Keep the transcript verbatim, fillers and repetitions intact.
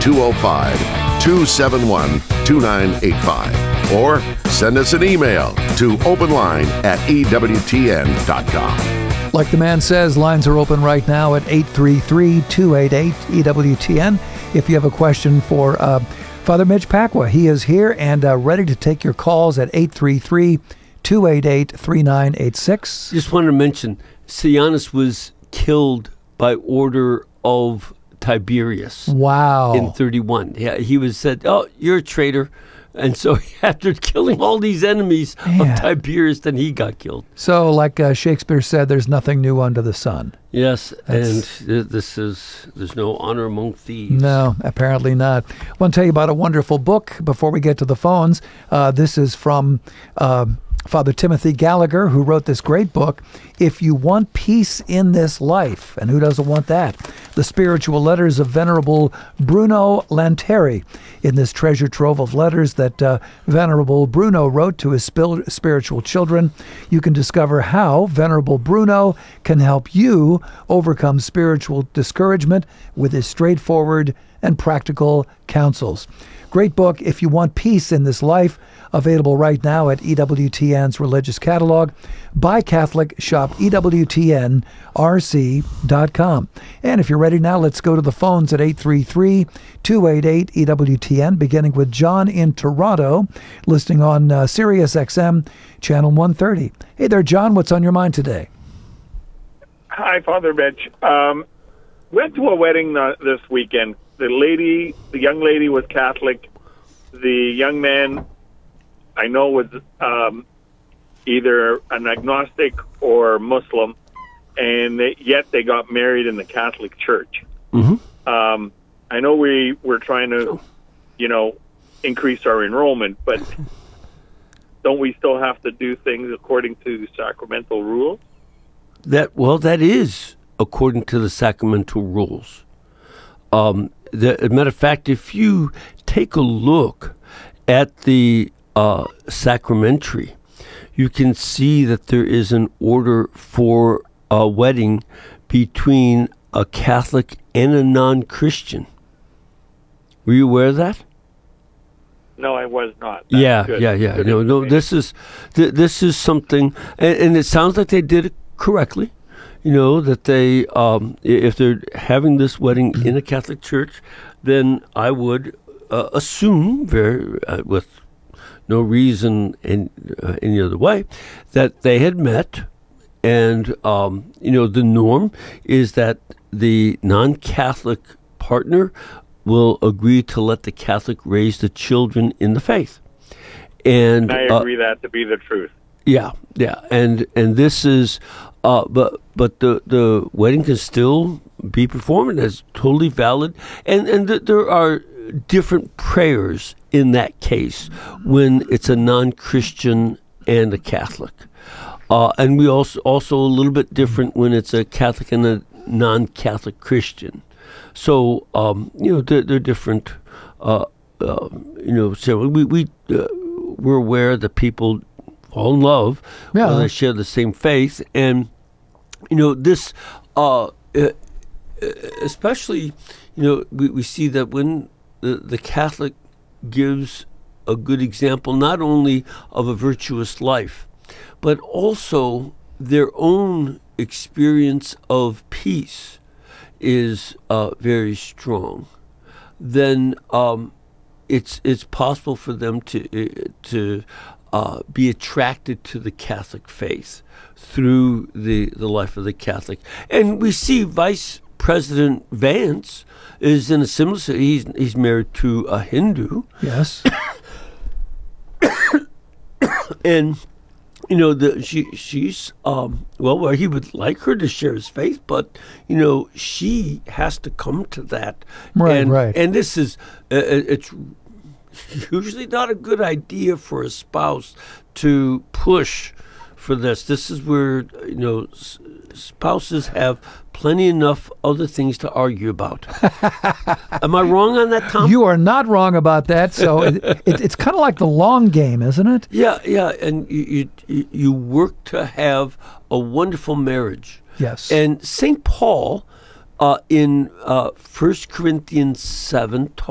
two oh five, two seven one, two nine eight five. Or send us an email to openline at E W T N dot com. Like the man says, lines are open right now at eight three three, two eight eight, E W T N. If you have a question for uh, Father Mitch Pacwa, he is here and uh, ready to take your calls at eight three three, two eight eight, three nine eight six. Just wanted to mention, Sianis was killed by order of Tiberius. Wow. In thirty-one. Yeah, he was said, oh, you're a traitor. And so after killing all these enemies Man. of Tiberius, then he got killed. So like uh, Shakespeare said, there's nothing new under the sun. Yes, That's, and th- this is, there's no honor among thieves. No, apparently not. I want to tell you about a wonderful book before we get to the phones. Uh, this is from uh, Father Timothy Gallagher, who wrote this great book, If You Want Peace in This Life. And who doesn't want that? The Spiritual Letters of Venerable Bruno Lanteri. In this treasure trove of letters that uh, Venerable Bruno wrote to his spil- spiritual children, you can discover how Venerable Bruno can help you overcome spiritual discouragement with his straightforward and practical counsels. Great book, If You Want Peace in This Life, available right now at E W T N's Religious Catalog. Buy Catholic, shop E W T N R C dot com. And if you're ready now, let's go to the phones at eight three three, two eight eight, E W T N, beginning with John in Toronto, listening on uh, Sirius X M, channel one thirty. Hey there, John, what's on your mind today? Hi, Father Mitch. Um, went to a wedding uh, this weekend. The lady, the young lady was Catholic. The young man, I know, was um, either an agnostic or Muslim, and they, yet they got married in the Catholic Church. Mm-hmm. Um, I know we were trying to, you know, increase our enrollment, but don't we still have to do things according to sacramental rules? That well, that is according to the sacramental rules. Um, the, as a matter of fact, if you take a look at the uh, sacramentary, you can see that there is an order for a wedding between a Catholic and a non-Christian. Were you aware of that? No, I was not. That's yeah, good. yeah, yeah. Good No, no. This is th- this is something, and, and it sounds like they did it correctly. You know, that they, um, if they're having this wedding in a Catholic church, then I would uh, assume, very uh, with no reason in uh, any other way, that they had met, and um, you know, the norm is that the non-Catholic partner will agree to let the Catholic raise the children in the faith. And, and I agree uh, that to be the truth. Yeah, yeah, and and this is, uh, but but the the wedding can still be performed as totally valid, and and th- there are different prayers in that case when it's a non-Christian and a Catholic, uh, and we also also a little bit different when it's a Catholic and a non-Catholic Christian. So um, you know they're, they're different. Uh, uh, you know, so we we uh, we're aware that people fall in love, yeah. Well, they share the same faith, and you know this, uh, especially, you know, we, we see that when the, the Catholic gives a good example, not only of a virtuous life, but also their own experience of peace is uh, very strong. Then um, it's it's possible for them to uh, to. Uh, be attracted to the Catholic faith through the, the life of the Catholic. And we see Vice President Vance is in a similar, he's, he's married to a Hindu. Yes. And, you know, the, she she's, um, well, well, he would like her to share his faith, but, you know, she has to come to that. Right, and, right. And this is, uh, it's usually not a good idea for a spouse to push for this. This is where, you know, s- spouses have plenty enough other things to argue about. Am I wrong on that, Tom? You are not wrong about that. So it, it, it's kind of like the long game, isn't it? Yeah, yeah, and you, you you work to have a wonderful marriage. Yes. And Saint Paul, uh, in uh, First Corinthians seven,